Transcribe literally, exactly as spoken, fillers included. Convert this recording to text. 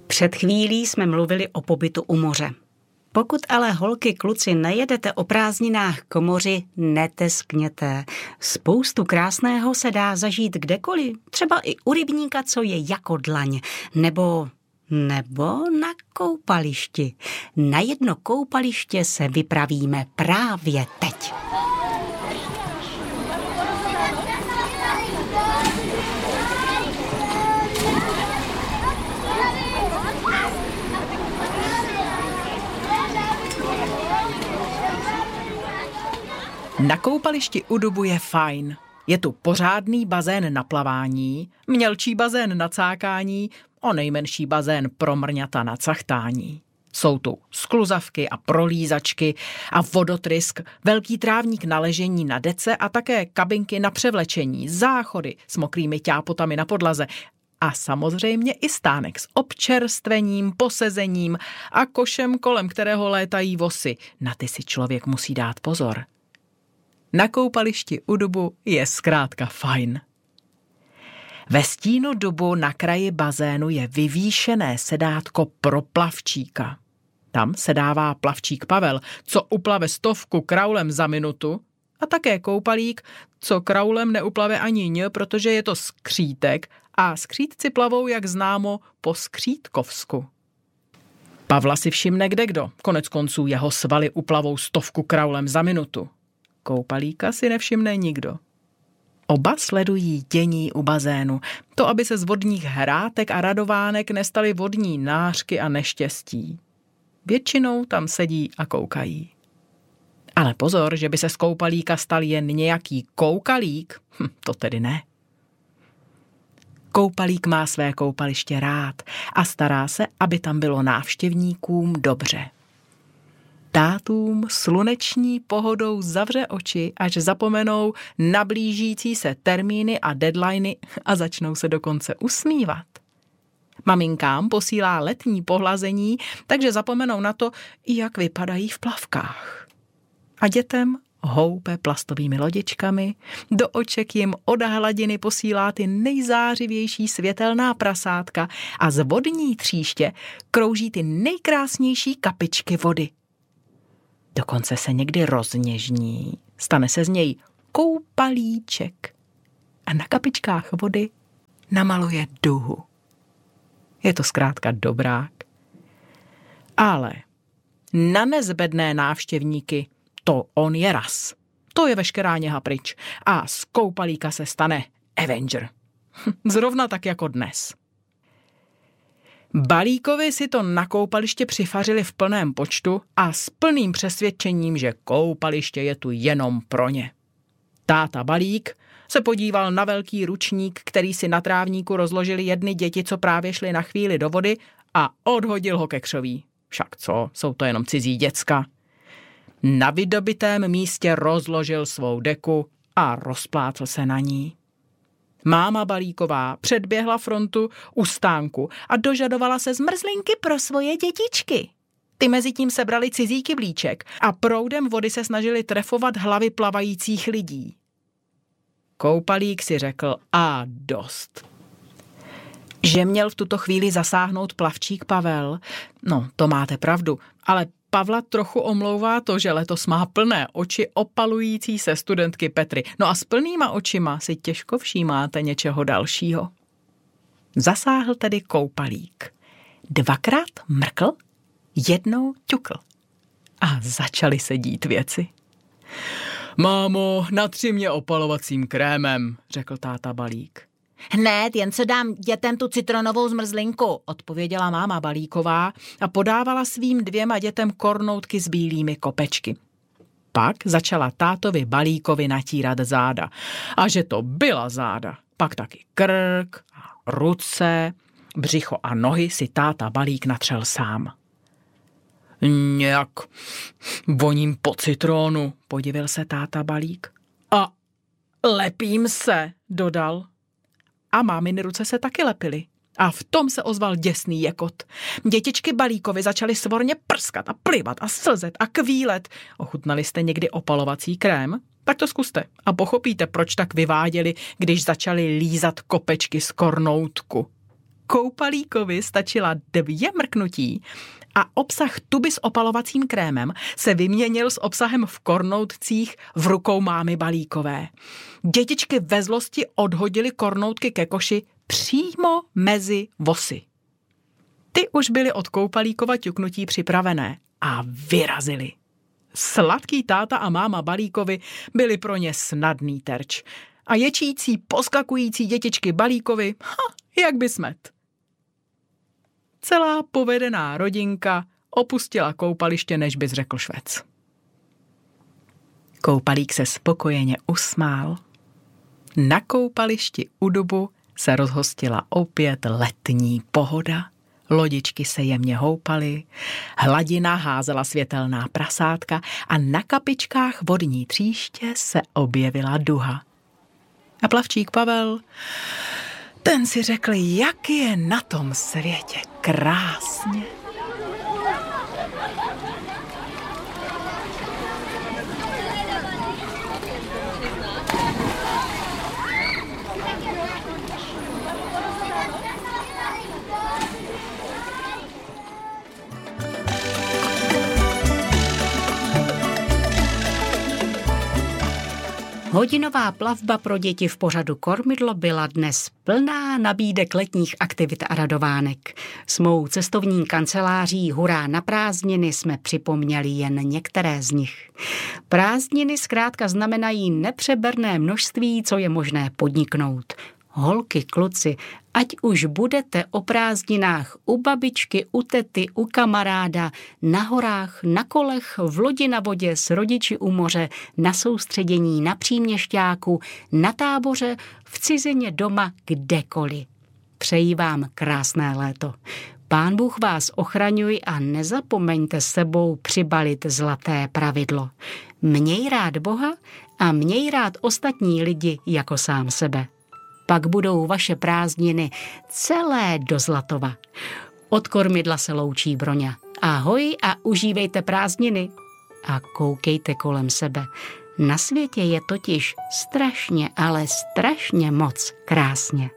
Před chvílí jsme mluvili o pobytu u moře. Pokud ale holky, kluci, nejedete o prázdninách k moři, neteskněte. Spoustu krásného se dá zažít kdekoliv, třeba i u rybníka, co je jako dlaň, nebo, nebo na koupališti. Na jedno koupaliště se vypravíme právě teď. Na koupališti u Dubu je fajn. Je tu pořádný bazén na plavání, mělčí bazén na cákání a nejmenší bazén pro mrňata na cachtání. Jsou tu skluzavky a prolízačky a vodotrysk, velký trávník na ležení na dece a také kabinky na převlečení, záchody s mokrými ťápotami na podlaze a samozřejmě i stánek s občerstvením, posezením a košem, kolem kterého létají vosy. Na ty si člověk musí dát pozor. Na koupališti u Dubu je zkrátka fajn. Ve stínu dubu na kraji bazénu je vyvýšené sedátko pro plavčíka. Tam sedává plavčík Pavel, co uplave stovku kraulem za minutu, a také koupalík, co kraulem neuplave ani ň, protože je to skřítek a skřítci plavou, jak známo, po skřítkovsku. Pavla si všimne kdekdo, konec konců jeho svaly uplavou stovku kraulem za minutu. Koupalíka si nevšimne nikdo. Oba sledují dění u bazénu, to, aby se z vodních hrátek a radovánek nestaly vodní nářky a neštěstí. Většinou tam sedí a koukají. Ale pozor, že by se z koupalíka stal jen nějaký koukalík, hm, to tedy ne. Koupalík má své koupaliště rád a stará se, aby tam bylo návštěvníkům dobře. Tátům sluneční pohodou zavře oči, až zapomenou na blížící se termíny a deadliny a začnou se dokonce usmívat. Maminkám posílá letní pohlazení, takže zapomenou na to, jak vypadají v plavkách. A dětem houpe plastovými lodičkami, do oček jim od hladiny posílá ty nejzářivější světelná prasátka a z vodní tříště krouží ty nejkrásnější kapičky vody. Dokonce se někdy rozněžní, stane se z něj koupalíček a na kapičkách vody namaluje duhu. Je to zkrátka dobrák. Ale na nezbedné návštěvníky to on je raz. To je veškerá něha pryč a z koupalíka se stane Avenger. Zrovna tak jako dnes. Balíkovi si to na koupaliště přifařili v plném počtu a s plným přesvědčením, že koupaliště je tu jenom pro ně. Táta Balík se podíval na velký ručník, který si na trávníku rozložili jedny děti, co právě šly na chvíli do vody, a odhodil ho ke křoví. Však co, jsou to jenom cizí děcka. Na vydobitém místě rozložil svou deku a rozplácl se na ní. Máma Balíková předběhla frontu u stánku a dožadovala se zmrzlinky pro svoje dětičky. Ty mezitím sebrali cizí kyblíček a proudem vody se snažili trefovat hlavy plavajících lidí. Koupalík si řekl a dost. Že měl v tuto chvíli zasáhnout plavčík Pavel, no to máte pravdu, ale Pavla trochu omlouvá to, že letos má plné oči opalující se studentky Petry. No a s plnýma očima si těžko všímáte něčeho dalšího. Zasáhl tedy koupalík. Dvakrát mrkl, jednou ťukl. A začaly se dít věci. Mámo, natři mě opalovacím krémem, řekl táta Balík. Hned, jen se dám dětem tu citronovou zmrzlinku, odpověděla máma Balíková a podávala svým dvěma dětem kornoutky s bílými kopečky. Pak začala tátovi Balíkovi natírat záda. A že to byla záda, pak taky krk, ruce, břicho a nohy si táta Balík natřel sám. Nějak voním po citrónu, podivil se táta Balík. A lepím se, dodal. A máminy ruce se taky lepily. A v tom se ozval děsný jekot. Dětičky Balíkovi začaly svorně prskat a plivat a slzet a kvílet. Ochutnali jste někdy opalovací krém? Tak to zkuste a pochopíte, proč tak vyváděli, když začali lízat kopečky z kornoutku. Koupalíkovi stačila dvě mrknutí a obsah tuby s opalovacím krémem se vyměnil s obsahem v kornoutcích v rukou mámy Balíkové. Dětičky ve zlosti odhodily kornoutky ke koši přímo mezi vosy. Ty už byly od Koupalíkova ťuknutí připravené a vyrazily. Sladký táta a máma Balíkovi byli pro ně snadný terč. A ječící, poskakující dětičky Balíkovi, ha, jak by smet. Celá povedená rodinka opustila koupaliště, než bys řekl Švec. Koupalík se spokojeně usmál. Na koupališti u dubu se rozhostila opět letní pohoda. Lodičky se jemně houpaly, hladina házela světelná prasátka a na kapičkách vodní tříště se objevila duha. A plavčík Pavel, ten si řekl, jak je na tom světě krásně. Hodinová plavba pro děti v pořadu Kormidlo byla dnes plná nabídek letních aktivit a radovánek. S mou cestovní kanceláří Hurá na prázdniny jsme připomněli jen některé z nich. Prázdniny zkrátka znamenají nepřeberné množství, co je možné podniknout. Holky, kluci, ať už budete o prázdninách u babičky, u tety, u kamaráda, na horách, na kolech, v lodi na vodě, s rodiči u moře, na soustředění, na příměšťáku, na táboře, v cizině, doma, kdekoliv. Přeji vám krásné léto. Pán Bůh vás ochraňuj a nezapomeňte sebou přibalit zlaté pravidlo. Měj rád Boha a měj rád ostatní lidi jako sám sebe. Pak budou vaše prázdniny celé do zlatova. Od Kormidla se loučí Broňa. Ahoj a užívejte prázdniny. A koukejte kolem sebe. Na světě je totiž strašně, ale strašně moc krásně.